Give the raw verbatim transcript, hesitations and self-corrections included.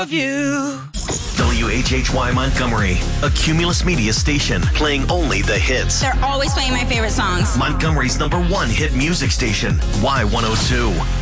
Of you. W H H Y Montgomery, a Cumulus Media station playing only the hits. They're always playing my favorite songs. Montgomery's number one hit music station, Y one oh two.